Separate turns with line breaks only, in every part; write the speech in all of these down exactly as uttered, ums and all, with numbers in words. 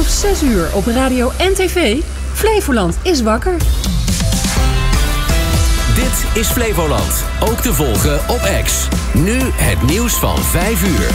Vanaf zes uur op radio en tv. Flevoland is wakker.
Dit is Flevoland. Ook te volgen op X. Nu het nieuws van vijf uur.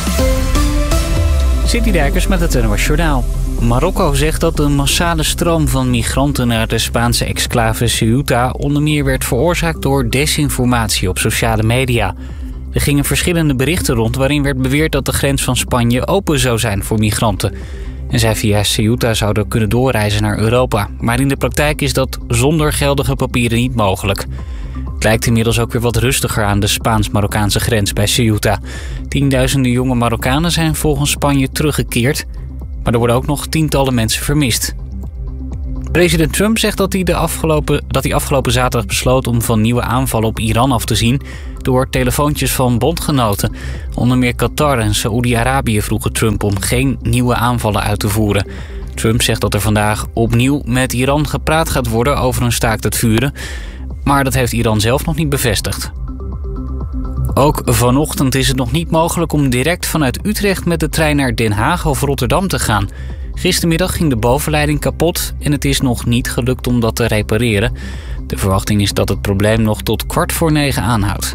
City Dijkers met het N O S Journaal. Marokko zegt dat de massale stroom van migranten naar de Spaanse exclave Ceuta onder meer werd veroorzaakt door desinformatie op sociale media. Er gingen verschillende berichten rond waarin werd beweerd dat de grens van Spanje open zou zijn voor migranten. En zij via Ceuta zouden kunnen doorreizen naar Europa. Maar in de praktijk is dat zonder geldige papieren niet mogelijk. Het lijkt inmiddels ook weer wat rustiger aan de Spaans-Marokkaanse grens bij Ceuta. Tienduizenden jonge Marokkanen zijn volgens Spanje teruggekeerd. Maar er worden ook nog tientallen mensen vermist. President Trump zegt dat hij, de afgelopen, dat hij afgelopen zaterdag besloot om van nieuwe aanvallen op Iran af te zien door telefoontjes van bondgenoten. Onder meer Qatar en Saoedi-Arabië vroegen Trump om geen nieuwe aanvallen uit te voeren. Trump zegt dat er vandaag opnieuw met Iran gepraat gaat worden over een staakt het vuren. Maar dat heeft Iran zelf nog niet bevestigd. Ook vanochtend is het nog niet mogelijk om direct vanuit Utrecht met de trein naar Den Haag of Rotterdam te gaan. Gistermiddag ging de bovenleiding kapot en het is nog niet gelukt om dat te repareren. De verwachting is dat het probleem nog tot kwart voor negen aanhoudt.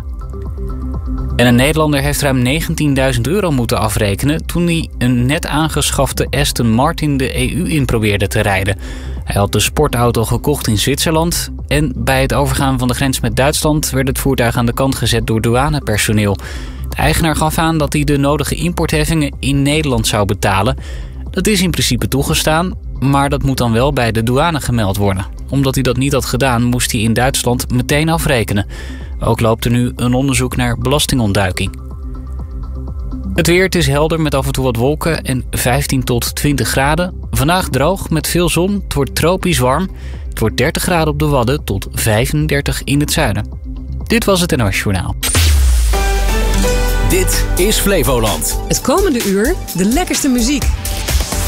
En een Nederlander heeft ruim negentienduizend euro moeten afrekenen toen hij een net aangeschafte Aston Martin de E U in probeerde te rijden. Hij had de sportauto gekocht in Zwitserland en bij het overgaan van de grens met Duitsland werd het voertuig aan de kant gezet door douanepersoneel. De eigenaar gaf aan dat hij de nodige importheffingen in Nederland zou betalen. Dat is in principe toegestaan, maar dat moet dan wel bij de douane gemeld worden. Omdat hij dat niet had gedaan, moest hij in Duitsland meteen afrekenen. Ook loopt er nu een onderzoek naar belastingontduiking. Het weer, het is helder met af en toe wat wolken en vijftien tot twintig graden. Vandaag droog met veel zon, het wordt tropisch warm. Het wordt dertig graden op de Wadden tot vijfendertig in het zuiden. Dit was het N O S Journaal.
Dit is Flevoland.
Het komende uur de lekkerste muziek.